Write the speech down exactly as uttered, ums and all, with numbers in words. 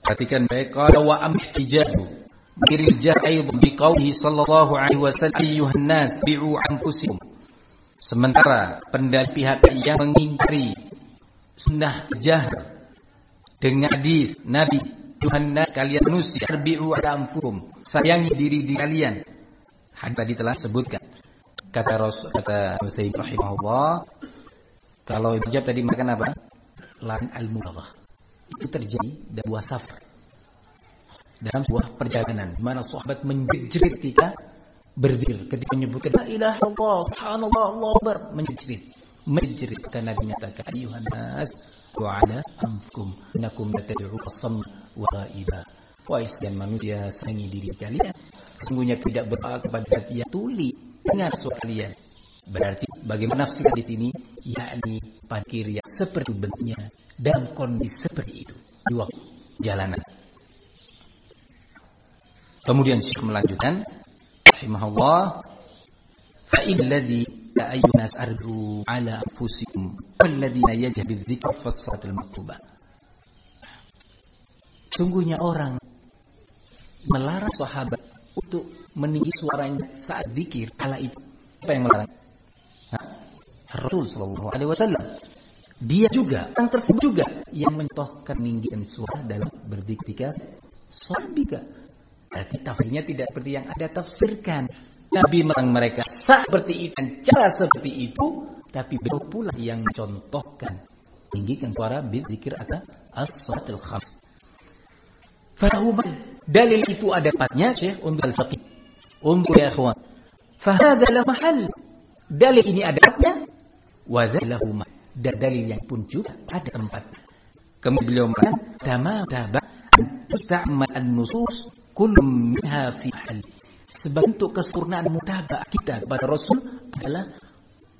Perhatikan baik. Qala wa amtijaju Birijah aydan biqaulihi sallallahu alaihi wasallam ayyuhan nas bi'u anfusikum. Sementara pendalil pihak yang mengingkari sunnah jahr dengan hadis Nabi, Tuhan nas kalian manusia bi'u anfusikum, sayangi diri diri kalian. Hadis tadi telah sebutkan. Kata Rasul kata Utsaimin rahimahullah, kalau ijab tadi makan apa? Lan al-mubalaghah. Itu terjadi dalam sebuah safar. Dalam sebuah perjalanan di mana sahabat menjerit ketika berdiri, ketika menyebutkan la ilaha illallah subhanallah Allahu akbar, menjerit menjerit karena Nabi nyatakan ayyuhan nas wa ala anfukum innakum latad'u as-samm wa ghaiba. Wahai sekalian manusia, sayangi diri kalian, sesungguhnya tidak berdoa kepada zat yang tuli dengar suara kalian. Berarti bagaimana nafsi di sini, yakni fakir yang seperti bentuknya dalam kondisi seperti itu di waktu jalanan. Kemudian Syekh melanjutkan rahimahullah, fa illadzi la ayyunas ardu ala anfusikum walladzina yajhabu dzikra fassatul maktubah. Sungguhnya orang melarang sahabat untuk meninggi suaranya saat zikir kala itu. Apa yang melarang? Hah? Rasul sallallahu alaihi wasallam. Dia juga, orang tersebut juga yang mencontohkan meninggikan suara dalam berzikir sahabat. Tapi tafsirnya tidak seperti yang Anda tafsirkan. Nabi melarang mereka seperti itu dan cara seperti itu, tapi beliau pula yang mencontohkan meninggikan suara berzikir atau as-salatul khams. Fahum dalil itu ada tempatnya Syekh untuk al-faqih. Untuk ya ikhwan. Fahadha la mahal. Dalil ini ada tempatnya. Wa dhalahu mahal. Dan dalil yang pun juga ada tempatnya. Kemudian beliau mengatakan tamam taba musta'mal an-nusus kullum minha fi hal. Sebagai bentuk kesempurnaan mutaba'ah kita kepada Rasul adalah